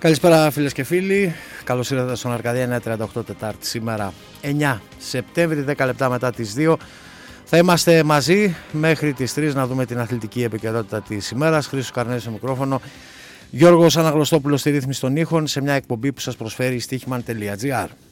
Καλησπέρα φίλες και φίλοι, καλώς ήρθατε στον Αρκαδία 938 Τετάρτη σήμερα 9 Σεπτέμβρη, 10 λεπτά μετά τις 2. Θα είμαστε μαζί μέχρι τις 3 να δούμε την αθλητική επικαιρότητα της ημέρας. Χρήστος Καρνέζης στο μικρόφωνο, Γιώργος Αναγλωστόπουλος στη ρύθμιση των ήχων, σε μια εκπομπή που σας προσφέρει η Stichman.gr.